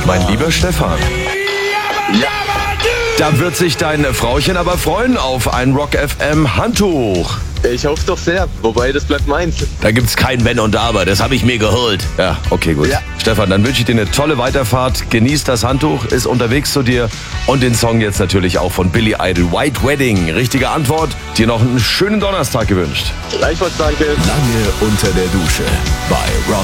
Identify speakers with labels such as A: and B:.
A: Mein lieber Stefan.
B: Ja.
A: Da wird sich dein Frauchen aber freuen auf ein Rock FM Handtuch.
B: Ich hoffe doch sehr. Wobei, das bleibt meins.
A: Da gibt's kein Wenn und Aber, das habe ich mir geholt. Ja, okay, gut.
B: Ja.
A: Stefan, dann wünsche ich dir eine tolle Weiterfahrt. Genieß das Handtuch, ist unterwegs zu dir. Und den Song jetzt natürlich auch von Billy Idol, White Wedding. Richtige Antwort. Dir noch einen schönen Donnerstag gewünscht.
B: Gleichfalls, danke.
C: Lange unter der Dusche bei Rock